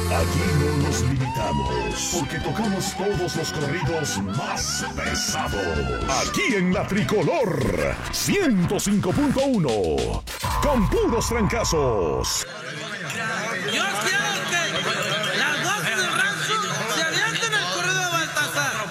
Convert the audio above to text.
Aquí no nos limitamos, porque tocamos todos los corridos más pesados. Aquí en la Tricolor 105.1, con puros trancazos.